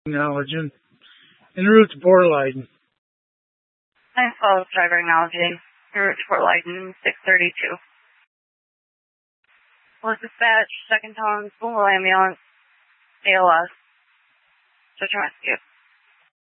Acknowledging. En route to Port Leyden. 912 driver acknowledging. En route to Port Leyden, 632. Was dispatch, second tone, full ambulance, ALS. Search and rescue.